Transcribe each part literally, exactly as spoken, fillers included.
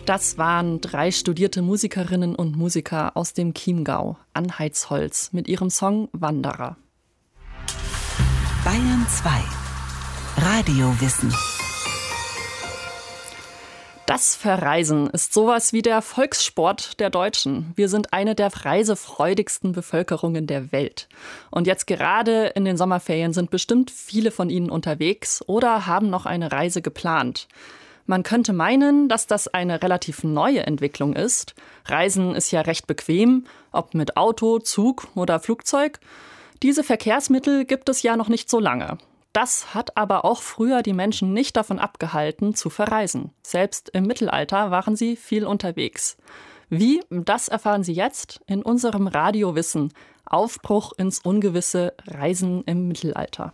Das waren drei studierte Musikerinnen und Musiker aus dem Chiemgau, Anheitsholz, mit ihrem Song Wanderer. Bayern zwei. Radiowissen. Das Verreisen ist sowas wie der Volkssport der Deutschen. Wir sind eine der reisefreudigsten Bevölkerungen der Welt. Und jetzt gerade in den Sommerferien sind bestimmt viele von Ihnen unterwegs oder haben noch eine Reise geplant. Man könnte meinen, dass das eine relativ neue Entwicklung ist. Reisen ist ja recht bequem, ob mit Auto, Zug oder Flugzeug. Diese Verkehrsmittel gibt es ja noch nicht so lange. Das hat aber auch früher die Menschen nicht davon abgehalten, zu verreisen. Selbst im Mittelalter waren sie viel unterwegs. Wie, das erfahren Sie jetzt in unserem Radiowissen. Aufbruch ins Ungewisse, Reisen im Mittelalter.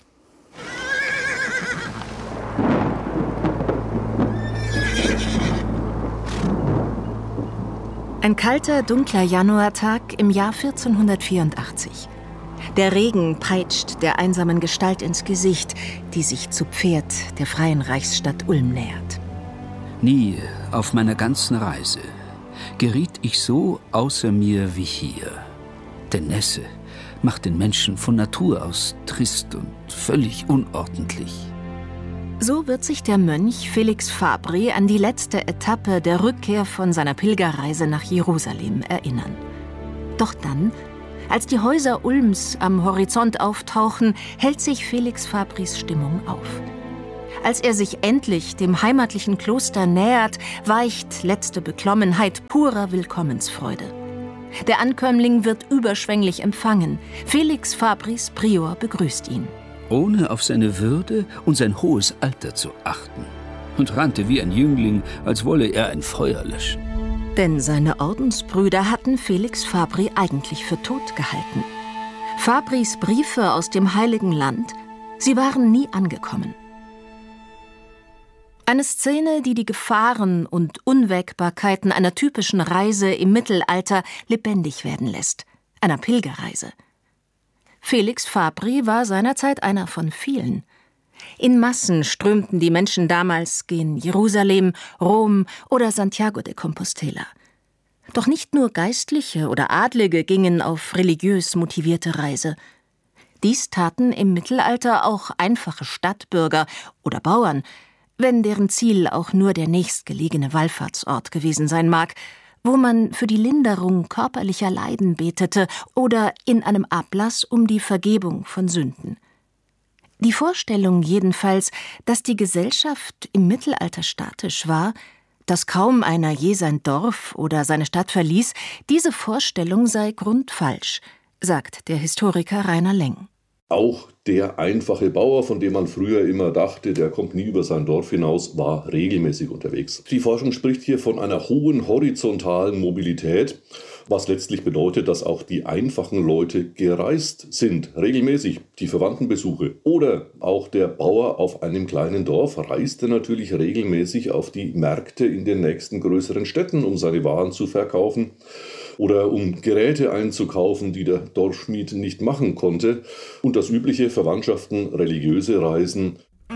Ein kalter, dunkler Januartag im Jahr vierzehnhundertvierundachtzig. Der Regen peitscht der einsamen Gestalt ins Gesicht, die sich zu Pferd der freien Reichsstadt Ulm nähert. Nie auf meiner ganzen Reise geriet ich so außer mir wie hier. Denn Nässe macht den Menschen von Natur aus trist und völlig unordentlich. So wird sich der Mönch Felix Fabri an die letzte Etappe der Rückkehr von seiner Pilgerreise nach Jerusalem erinnern. Doch dann, als die Häuser Ulms am Horizont auftauchen, hält sich Felix Fabris Stimmung auf. Als er sich endlich dem heimatlichen Kloster nähert, weicht letzte Beklommenheit purer Willkommensfreude. Der Ankömmling wird überschwänglich empfangen. Felix Fabris Prior begrüßt ihn. Ohne auf seine Würde und sein hohes Alter zu achten, und rannte wie ein Jüngling, als wolle er ein Feuer löschen. Denn seine Ordensbrüder hatten Felix Fabri eigentlich für tot gehalten. Fabris Briefe aus dem Heiligen Land, sie waren nie angekommen. Eine Szene, die die Gefahren und Unwägbarkeiten einer typischen Reise im Mittelalter lebendig werden lässt, einer Pilgerreise. Felix Fabri war seinerzeit einer von vielen. In Massen strömten die Menschen damals gen Jerusalem, Rom oder Santiago de Compostela. Doch nicht nur Geistliche oder Adlige gingen auf religiös motivierte Reise. Dies taten im Mittelalter auch einfache Stadtbürger oder Bauern, wenn deren Ziel auch nur der nächstgelegene Wallfahrtsort gewesen sein mag, wo man für die Linderung körperlicher Leiden betete oder in einem Ablass um die Vergebung von Sünden. Die Vorstellung jedenfalls, dass die Gesellschaft im Mittelalter statisch war, dass kaum einer je sein Dorf oder seine Stadt verließ, diese Vorstellung sei grundfalsch, sagt der Historiker Rainer Leng. Auch der einfache Bauer, von dem man früher immer dachte, der kommt nie über sein Dorf hinaus, war regelmäßig unterwegs. Die Forschung spricht hier von einer hohen horizontalen Mobilität, was letztlich bedeutet, dass auch die einfachen Leute gereist sind, regelmäßig, die Verwandtenbesuche. Oder auch der Bauer auf einem kleinen Dorf reiste natürlich regelmäßig auf die Märkte in den nächsten größeren Städten, um seine Waren zu verkaufen. Oder um Geräte einzukaufen, die der Dorfschmied nicht machen konnte. Und das übliche Verwandtschaften, religiöse Reisen.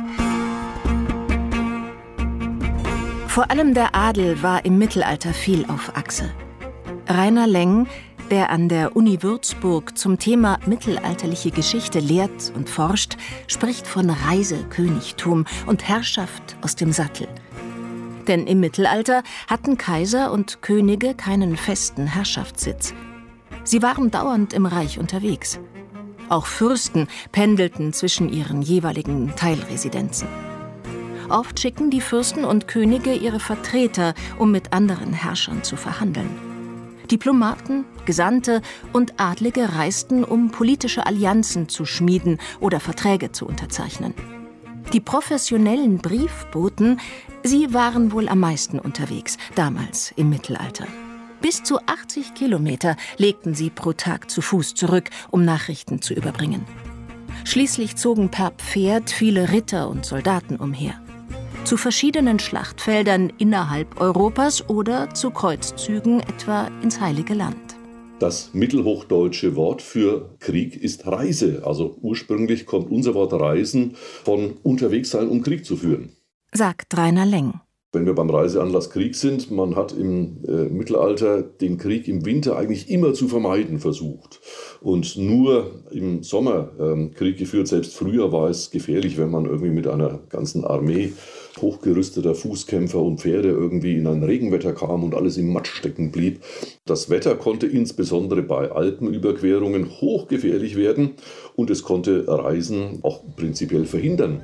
Vor allem der Adel war im Mittelalter viel auf Achse. Rainer Leng, der an der Uni Würzburg zum Thema mittelalterliche Geschichte lehrt und forscht, spricht von Reisekönigtum und Herrschaft aus dem Sattel. Denn im Mittelalter hatten Kaiser und Könige keinen festen Herrschaftssitz. Sie waren dauernd im Reich unterwegs. Auch Fürsten pendelten zwischen ihren jeweiligen Teilresidenzen. Oft schicken die Fürsten und Könige ihre Vertreter, um mit anderen Herrschern zu verhandeln. Diplomaten, Gesandte und Adlige reisten, um politische Allianzen zu schmieden oder Verträge zu unterzeichnen. Die professionellen Briefboten, sie waren wohl am meisten unterwegs, damals im Mittelalter. Bis zu achtzig Kilometer legten sie pro Tag zu Fuß zurück, um Nachrichten zu überbringen. Schließlich zogen per Pferd viele Ritter und Soldaten umher. Zu verschiedenen Schlachtfeldern innerhalb Europas oder zu Kreuzzügen etwa ins Heilige Land. Das mittelhochdeutsche Wort für Krieg ist Reise. Also ursprünglich kommt unser Wort Reisen von unterwegs sein, um Krieg zu führen. Sagt Rainer Leng. Wenn wir beim Reiseanlass Krieg sind, man hat im äh, Mittelalter den Krieg im Winter eigentlich immer zu vermeiden versucht und nur im Sommer ähm, Krieg geführt. Selbst früher war es gefährlich, wenn man irgendwie mit einer ganzen Armee hochgerüsteter Fußkämpfer und Pferde irgendwie in ein Regenwetter kam und alles im Matsch stecken blieb. Das Wetter konnte insbesondere bei Alpenüberquerungen hochgefährlich werden und es konnte Reisen auch prinzipiell verhindern.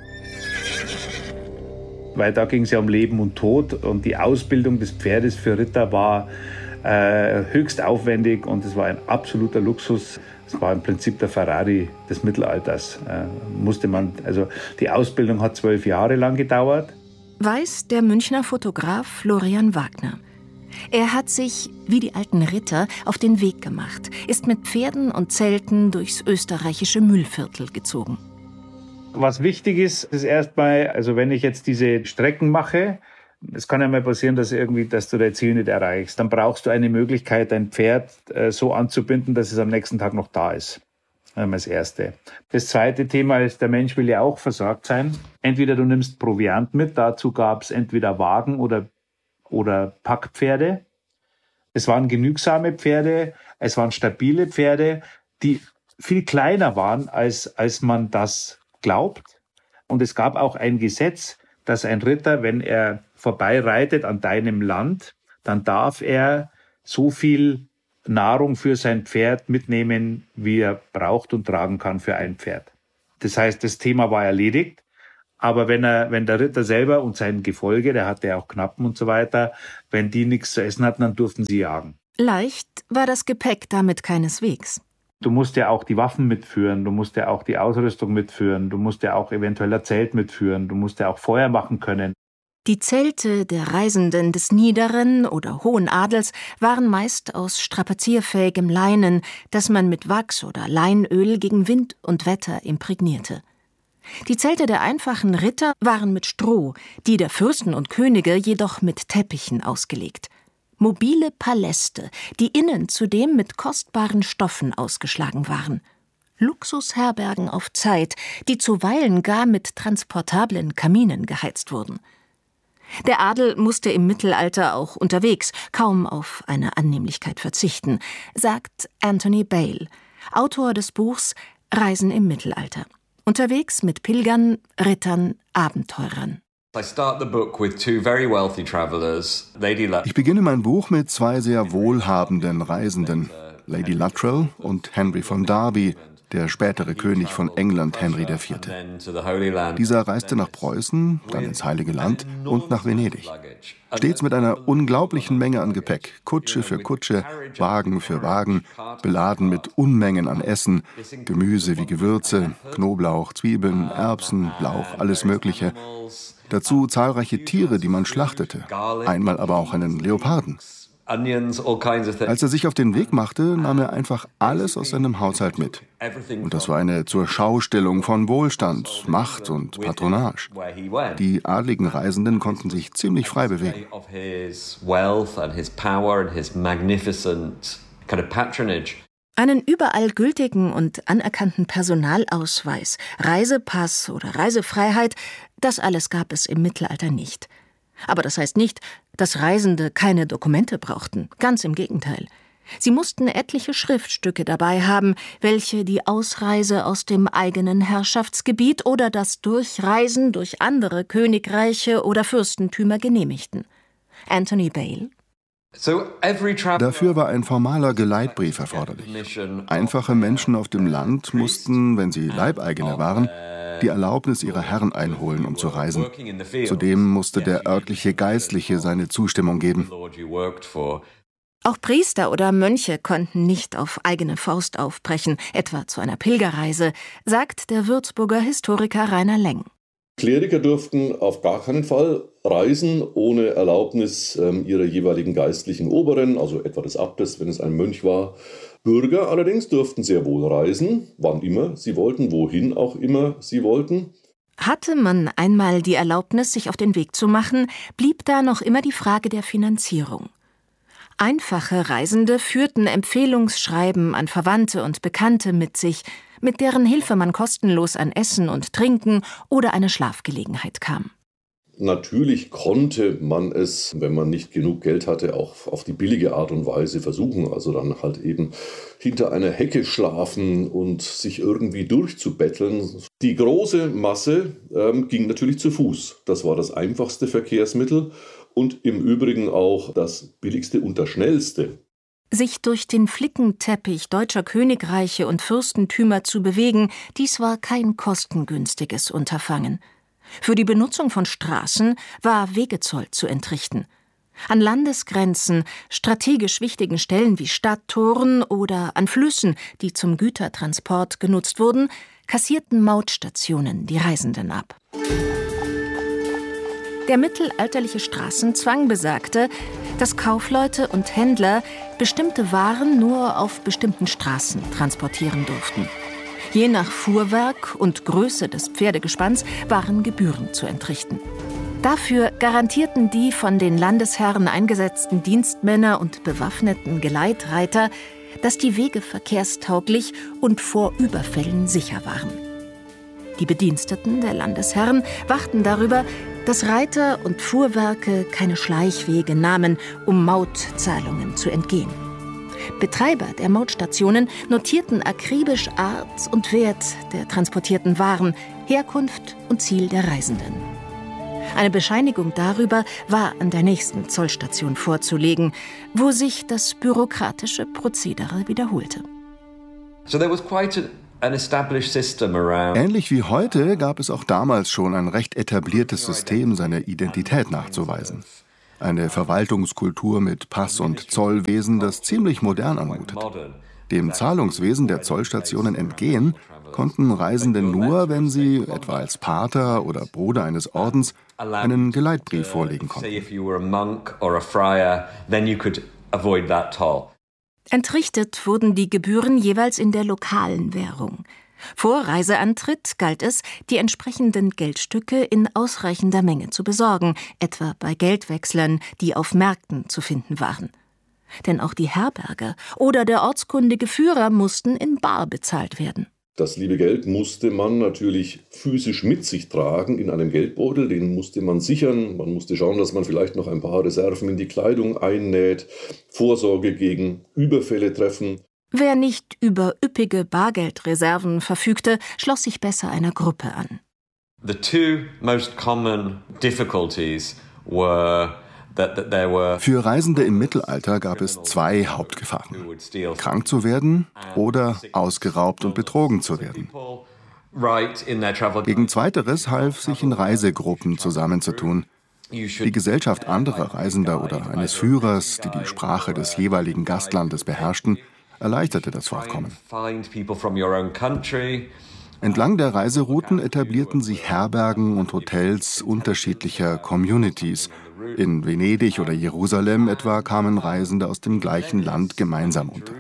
Weil da ging es ja um Leben und Tod und die Ausbildung des Pferdes für Ritter war äh, höchst aufwendig und es war ein absoluter Luxus. Es war im Prinzip der Ferrari des Mittelalters. Äh, musste man, also die Ausbildung hat zwölf Jahre lang gedauert. Weiß der Münchner Fotograf Florian Wagner. Er hat sich, wie die alten Ritter, auf den Weg gemacht, ist mit Pferden und Zelten durchs österreichische Mühlviertel gezogen. Was wichtig ist, ist erstmal, also wenn ich jetzt diese Strecken mache, es kann ja mal passieren, dass irgendwie, dass du dein Ziel nicht erreichst. Dann brauchst du eine Möglichkeit, dein Pferd äh, so anzubinden, dass es am nächsten Tag noch da ist. Ähm, das Erste. Das zweite Thema ist, der Mensch will ja auch versorgt sein. Entweder du nimmst Proviant mit, dazu gab es entweder Wagen oder, oder Packpferde. Es waren genügsame Pferde, es waren stabile Pferde, die viel kleiner waren, als, als man das glaubt. Und es gab auch ein Gesetz, dass ein Ritter, wenn er vorbeireitet an deinem Land, dann darf er so viel Nahrung für sein Pferd mitnehmen, wie er braucht und tragen kann für ein Pferd. Das heißt, das Thema war erledigt. Aber wenn er, wenn der Ritter selber und sein Gefolge, der hatte ja auch Knappen und so weiter, wenn die nichts zu essen hatten, dann durften sie jagen. Leicht war das Gepäck damit keineswegs. Du musst ja auch die Waffen mitführen, du musst ja auch die Ausrüstung mitführen, du musst ja auch eventuell ein Zelt mitführen, du musst ja auch Feuer machen können. Die Zelte der Reisenden des niederen oder hohen Adels waren meist aus strapazierfähigem Leinen, das man mit Wachs oder Leinöl gegen Wind und Wetter imprägnierte. Die Zelte der einfachen Ritter waren mit Stroh, die der Fürsten und Könige jedoch mit Teppichen ausgelegt. Mobile Paläste, die innen zudem mit kostbaren Stoffen ausgeschlagen waren. Luxusherbergen auf Zeit, die zuweilen gar mit transportablen Kaminen geheizt wurden. Der Adel musste im Mittelalter auch unterwegs kaum auf eine Annehmlichkeit verzichten, sagt Anthony Bale, Autor des Buchs Reisen im Mittelalter. Unterwegs mit Pilgern, Rittern, Abenteurern. Ich beginne mein Buch mit zwei sehr wohlhabenden Reisenden, Lady Luttrell und Henry von Derby, der spätere König von England, Henry der Vierte. Dieser reiste nach Preußen, dann ins Heilige Land und nach Venedig. Stets mit einer unglaublichen Menge an Gepäck, Kutsche für Kutsche, Wagen für Wagen, beladen mit Unmengen an Essen, Gemüse wie Gewürze, Knoblauch, Zwiebeln, Erbsen, Lauch, alles Mögliche. Dazu zahlreiche Tiere, die man schlachtete, einmal aber auch einen Leoparden. Als er sich auf den Weg machte, nahm er einfach alles aus seinem Haushalt mit. Und das war eine Zurschaustellung von Wohlstand, Macht und Patronage. Die adligen Reisenden konnten sich ziemlich frei bewegen. Einen überall gültigen und anerkannten Personalausweis, Reisepass oder Reisefreiheit, das alles gab es im Mittelalter nicht. Aber das heißt nicht, dass Reisende keine Dokumente brauchten. Ganz im Gegenteil. Sie mussten etliche Schriftstücke dabei haben, welche die Ausreise aus dem eigenen Herrschaftsgebiet oder das Durchreisen durch andere Königreiche oder Fürstentümer genehmigten. Anthony Bale. Dafür war ein formaler Geleitbrief erforderlich. Einfache Menschen auf dem Land mussten, wenn sie Leibeigene waren, die Erlaubnis ihrer Herren einholen, um zu reisen. Zudem musste der örtliche Geistliche seine Zustimmung geben. Auch Priester oder Mönche konnten nicht auf eigene Faust aufbrechen, etwa zu einer Pilgerreise, sagt der Würzburger Historiker Rainer Leng. Kleriker durften auf gar keinen Fall reisen ohne Erlaubnis ähm, ihrer jeweiligen geistlichen Oberen, also etwa des Abtes, wenn es ein Mönch war. Bürger allerdings durften sehr wohl reisen, wann immer sie wollten, wohin auch immer sie wollten. Hatte man einmal die Erlaubnis, sich auf den Weg zu machen, blieb da noch immer die Frage der Finanzierung. Einfache Reisende führten Empfehlungsschreiben an Verwandte und Bekannte mit sich, mit deren Hilfe man kostenlos an Essen und Trinken oder eine Schlafgelegenheit kam. Natürlich konnte man es, wenn man nicht genug Geld hatte, auch auf die billige Art und Weise versuchen. Also dann halt eben hinter einer Hecke schlafen und sich irgendwie durchzubetteln. Die große Masse ähm, ging natürlich zu Fuß. Das war das einfachste Verkehrsmittel und im Übrigen auch das billigste und das schnellste. Sich durch den Flickenteppich deutscher Königreiche und Fürstentümer zu bewegen, dies war kein kostengünstiges Unterfangen. Für die Benutzung von Straßen war Wegezoll zu entrichten. An Landesgrenzen, strategisch wichtigen Stellen wie Stadttoren oder an Flüssen, die zum Gütertransport genutzt wurden, kassierten Mautstationen die Reisenden ab. Der mittelalterliche Straßenzwang besagte, dass Kaufleute und Händler bestimmte Waren nur auf bestimmten Straßen transportieren durften. Je nach Fuhrwerk und Größe des Pferdegespanns waren Gebühren zu entrichten. Dafür garantierten die von den Landesherren eingesetzten Dienstmänner und bewaffneten Geleitreiter, dass die Wege verkehrstauglich und vor Überfällen sicher waren. Die Bediensteten der Landesherren wachten darüber, dass Reiter und Fuhrwerke keine Schleichwege nahmen, um Mautzahlungen zu entgehen. Betreiber der Mautstationen notierten akribisch Art und Wert der transportierten Waren, Herkunft und Ziel der Reisenden. Eine Bescheinigung darüber war an der nächsten Zollstation vorzulegen, wo sich das bürokratische Prozedere wiederholte. So there was quite an Ähnlich wie heute gab es auch damals schon ein recht etabliertes System, seine Identität nachzuweisen. Eine Verwaltungskultur mit Pass- und Zollwesen, das ziemlich modern anmutet. Dem Zahlungswesen der Zollstationen entgehen konnten Reisende nur, wenn sie, etwa als Pater oder Bruder eines Ordens, einen Geleitbrief vorlegen konnten. Entrichtet wurden die Gebühren jeweils in der lokalen Währung. Vor Reiseantritt galt es, die entsprechenden Geldstücke in ausreichender Menge zu besorgen, etwa bei Geldwechslern, die auf Märkten zu finden waren. Denn auch die Herberge oder der ortskundige Führer mussten in bar bezahlt werden. Das liebe Geld musste man natürlich physisch mit sich tragen in einem Geldbeutel, den musste man sichern. Man musste schauen, dass man vielleicht noch ein paar Reserven in die Kleidung einnäht, Vorsorge gegen Überfälle treffen. Wer nicht über üppige Bargeldreserven verfügte, schloss sich besser einer Gruppe an. The two most common difficulties were Für Reisende im Mittelalter gab es zwei Hauptgefahren: krank zu werden oder ausgeraubt und betrogen zu werden. Gegen Zweiteres half, sich in Reisegruppen zusammenzutun. Die Gesellschaft anderer Reisender oder eines Führers, die die Sprache des jeweiligen Gastlandes beherrschten, erleichterte das Fortkommen. Entlang der Reiserouten etablierten sich Herbergen und Hotels unterschiedlicher Communities. In Venedig oder Jerusalem etwa kamen Reisende aus dem gleichen Land gemeinsam unter.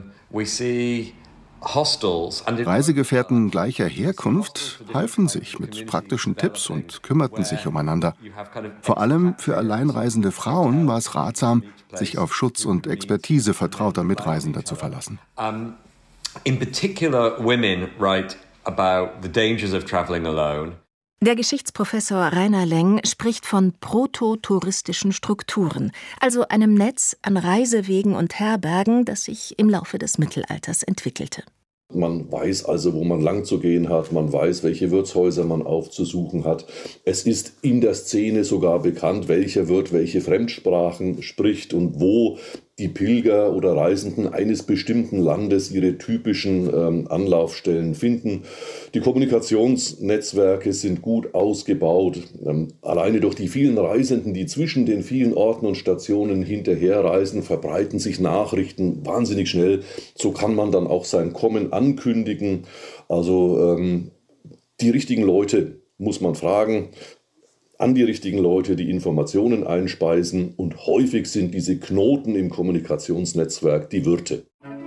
Reisegefährten gleicher Herkunft halfen sich mit praktischen Tipps und kümmerten sich umeinander. Vor allem für alleinreisende Frauen war es ratsam, sich auf Schutz und Expertise vertrauter Mitreisender zu verlassen. In particular, women write about the dangers of traveling alone. Der Geschichtsprofessor Rainer Leng spricht von prototouristischen Strukturen, also einem Netz an Reisewegen und Herbergen, das sich im Laufe des Mittelalters entwickelte. Man weiß also, wo man lang zu gehen hat, man weiß, welche Wirtshäuser man aufzusuchen hat. Es ist in der Szene sogar bekannt, welcher Wirt welche Fremdsprachen spricht und wo die Pilger oder Reisenden eines bestimmten Landes ihre typischen ähm, Anlaufstellen finden. Die Kommunikationsnetzwerke sind gut ausgebaut. Ähm, alleine durch die vielen Reisenden, die zwischen den vielen Orten und Stationen hinterherreisen, verbreiten sich Nachrichten wahnsinnig schnell. So kann man dann auch sein Kommen ankündigen. Also ähm, die richtigen Leute muss man fragen, an die richtigen Leute die Informationen einspeisen, und häufig sind diese Knoten im Kommunikationsnetzwerk die Wirte.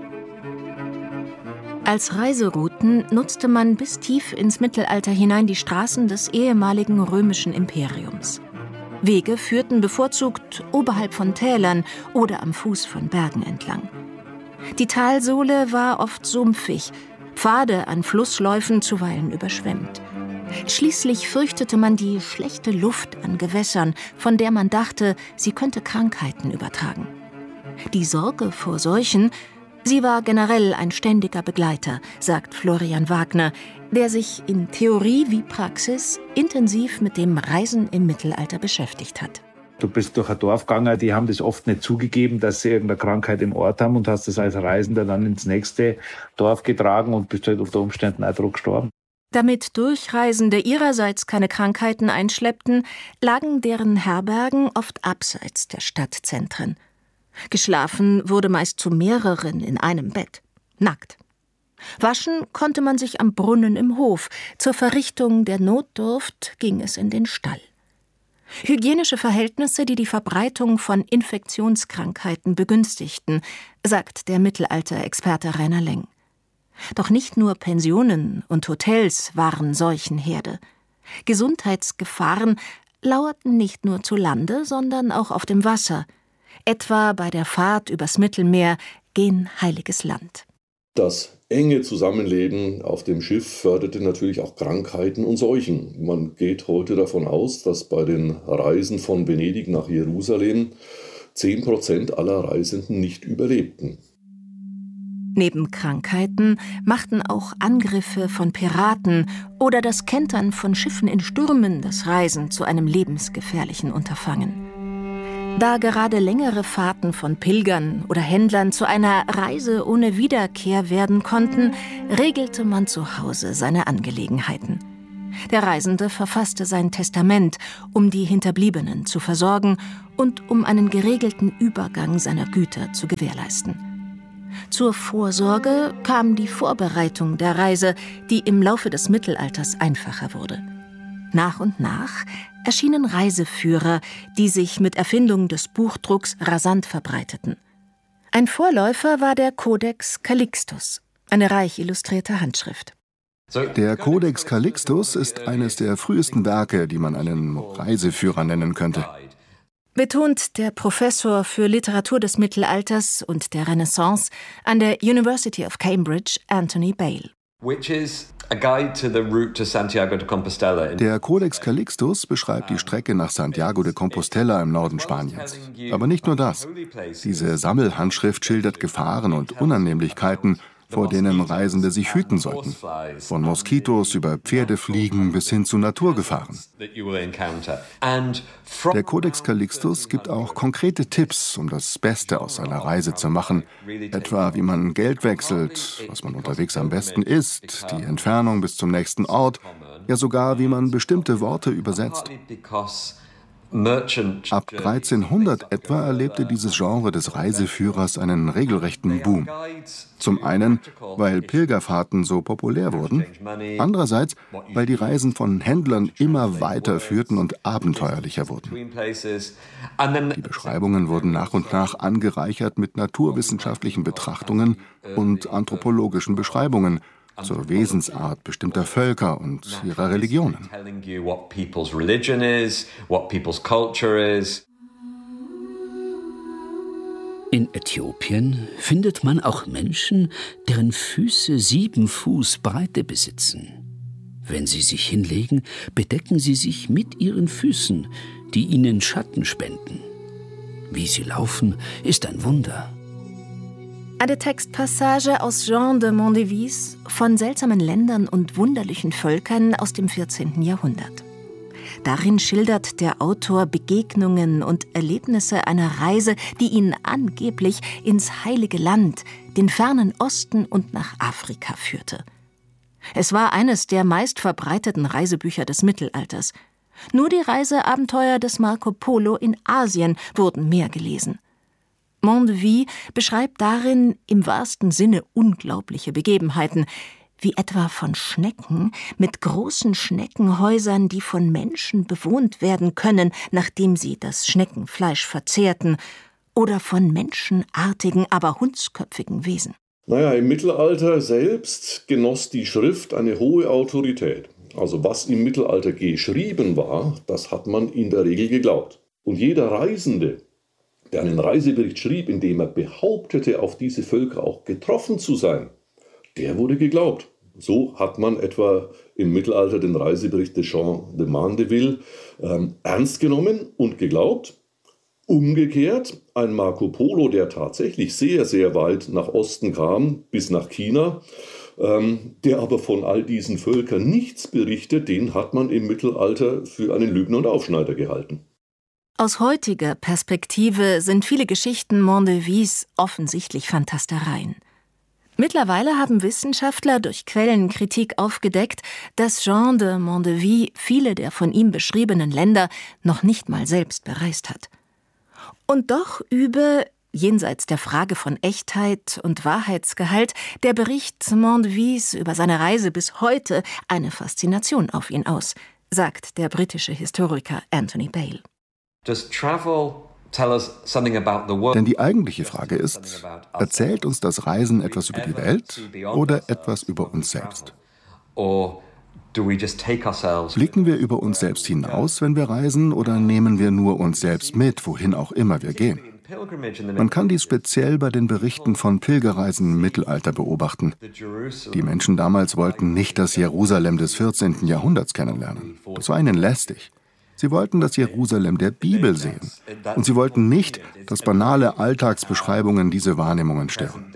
Als Reiserouten nutzte man bis tief ins Mittelalter hinein die Straßen des ehemaligen römischen Imperiums. Wege führten bevorzugt oberhalb von Tälern oder am Fuß von Bergen entlang. Die Talsohle war oft sumpfig, Pfade an Flussläufen zuweilen überschwemmt. Schließlich fürchtete man die schlechte Luft an Gewässern, von der man dachte, sie könnte Krankheiten übertragen. Die Sorge vor Seuchen, sie war generell ein ständiger Begleiter, sagt Florian Wagner, der sich in Theorie wie Praxis intensiv mit dem Reisen im Mittelalter beschäftigt hat. Du bist durch ein Dorf gegangen, die haben das oft nicht zugegeben, dass sie irgendeine Krankheit im Ort haben und hast das als Reisender dann ins nächste Dorf getragen und bist halt unter Umständen auch dran gestorben. Damit Durchreisende ihrerseits keine Krankheiten einschleppten, lagen deren Herbergen oft abseits der Stadtzentren. Geschlafen wurde meist zu mehreren in einem Bett, nackt. Waschen konnte man sich am Brunnen im Hof, zur Verrichtung der Notdurft ging es in den Stall. Hygienische Verhältnisse, die die Verbreitung von Infektionskrankheiten begünstigten, sagt der Mittelalterexperte Rainer Leng. Doch nicht nur Pensionen und Hotels waren Seuchenherde. Gesundheitsgefahren lauerten nicht nur zu Lande, sondern auch auf dem Wasser, etwa bei der Fahrt übers Mittelmeer gen Heiliges Land. Das enge Zusammenleben auf dem Schiff förderte natürlich auch Krankheiten und Seuchen. Man geht heute davon aus, dass bei den Reisen von Venedig nach Jerusalem zehn Prozent aller Reisenden nicht überlebten. Neben Krankheiten machten auch Angriffe von Piraten oder das Kentern von Schiffen in Stürmen das Reisen zu einem lebensgefährlichen Unterfangen. Da gerade längere Fahrten von Pilgern oder Händlern zu einer Reise ohne Wiederkehr werden konnten, regelte man zu Hause seine Angelegenheiten. Der Reisende verfasste sein Testament, um die Hinterbliebenen zu versorgen und um einen geregelten Übergang seiner Güter zu gewährleisten. Zur Vorsorge kam die Vorbereitung der Reise, die im Laufe des Mittelalters einfacher wurde. Nach und nach erschienen Reiseführer, die sich mit Erfindung des Buchdrucks rasant verbreiteten. Ein Vorläufer war der Codex Calixtus, eine reich illustrierte Handschrift. Der Codex Calixtus ist eines der frühesten Werke, die man einen Reiseführer nennen könnte. Betont der Professor für Literatur des Mittelalters und der Renaissance an der University of Cambridge, Anthony Bale. Der Codex Calixtus beschreibt die Strecke nach Santiago de Compostela im Norden Spaniens. Aber nicht nur das. Diese Sammelhandschrift schildert Gefahren und Unannehmlichkeiten, vor denen Reisende sich hüten sollten. Von Moskitos über Pferdefliegen bis hin zu Naturgefahren. Der Codex Calixtus gibt auch konkrete Tipps, um das Beste aus einer Reise zu machen. Etwa, wie man Geld wechselt, was man unterwegs am besten isst, die Entfernung bis zum nächsten Ort, ja sogar, wie man bestimmte Worte übersetzt. Ab dreizehnhundert etwa erlebte dieses Genre des Reiseführers einen regelrechten Boom. Zum einen, weil Pilgerfahrten so populär wurden, andererseits, weil die Reisen von Händlern immer weiter führten und abenteuerlicher wurden. Die Beschreibungen wurden nach und nach angereichert mit naturwissenschaftlichen Betrachtungen und anthropologischen Beschreibungen zur Wesensart bestimmter Völker und ihrer Religionen. In Äthiopien findet man auch Menschen, deren Füße sieben Fuß Breite besitzen. Wenn sie sich hinlegen, bedecken sie sich mit ihren Füßen, die ihnen Schatten spenden. Wie sie laufen, ist ein Wunder. Eine Textpassage aus Jean de Mondeville von seltsamen Ländern und wunderlichen Völkern aus dem vierzehnten Jahrhundert. Darin schildert der Autor Begegnungen und Erlebnisse einer Reise, die ihn angeblich ins Heilige Land, den fernen Osten und nach Afrika führte. Es war eines der meistverbreiteten Reisebücher des Mittelalters. Nur die Reiseabenteuer des Marco Polo in Asien wurden mehr gelesen. Mondeville beschreibt darin im wahrsten Sinne unglaubliche Begebenheiten, wie etwa von Schnecken mit großen Schneckenhäusern, die von Menschen bewohnt werden können, nachdem sie das Schneckenfleisch verzehrten, oder von menschenartigen, aber hundsköpfigen Wesen. Naja, im Mittelalter selbst genoss die Schrift eine hohe Autorität. Also was im Mittelalter geschrieben war, das hat man in der Regel geglaubt. Und jeder Reisende, der einen Reisebericht schrieb, in dem er behauptete, auf diese Völker auch getroffen zu sein, der wurde geglaubt. So hat man etwa im Mittelalter den Reisebericht des Jean de Mandeville ähm, ernst genommen und geglaubt. Umgekehrt, ein Marco Polo, der tatsächlich sehr, sehr weit nach Osten kam, bis nach China, ähm, der aber von all diesen Völkern nichts berichtet, den hat man im Mittelalter für einen Lügner und Aufschneider gehalten. Aus heutiger Perspektive sind viele Geschichten Mondevis offensichtlich Fantastereien. Mittlerweile haben Wissenschaftler durch Quellenkritik aufgedeckt, dass Jean de Mandeville viele der von ihm beschriebenen Länder noch nicht mal selbst bereist hat. Und doch übe, jenseits der Frage von Echtheit und Wahrheitsgehalt, der Bericht Mondevis über seine Reise bis heute eine Faszination auf ihn aus, sagt der britische Historiker Anthony Bale. Does travel tell us something about the world? Denn die eigentliche Frage ist, erzählt uns das Reisen etwas über die Welt oder etwas über uns selbst? Blicken wir über uns selbst hinaus, wenn wir reisen, oder nehmen wir nur uns selbst mit, wohin auch immer wir gehen? Man kann dies speziell bei den Berichten von Pilgerreisen im Mittelalter beobachten. Die Menschen damals wollten nicht das Jerusalem des vierzehnten Jahrhunderts kennenlernen. Das war ihnen lästig. Sie wollten das Jerusalem der Bibel sehen. Und sie wollten nicht, dass banale Alltagsbeschreibungen diese Wahrnehmungen stören.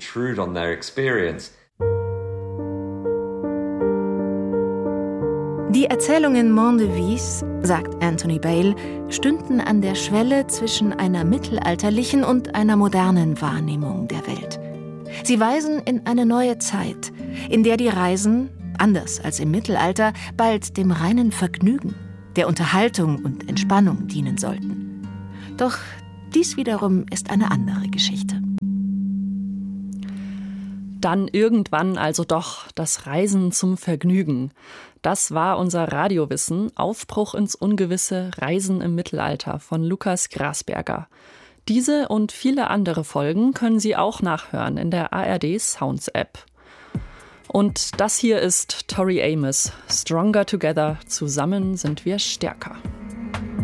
Die Erzählungen Mondevis, sagt Anthony Bale, stünden an der Schwelle zwischen einer mittelalterlichen und einer modernen Wahrnehmung der Welt. Sie weisen in eine neue Zeit, in der die Reisen, anders als im Mittelalter, bald dem reinen Vergnügen, der Unterhaltung und Entspannung dienen sollten. Doch dies wiederum ist eine andere Geschichte. Dann irgendwann also doch das Reisen zum Vergnügen. Das war unser Radiowissen, Aufbruch ins Ungewisse, Reisen im Mittelalter von Lukas Grasberger. Diese und viele andere Folgen können Sie auch nachhören in der A R D Sounds App. Und das hier ist Tori Amos, Stronger Together, zusammen sind wir stärker.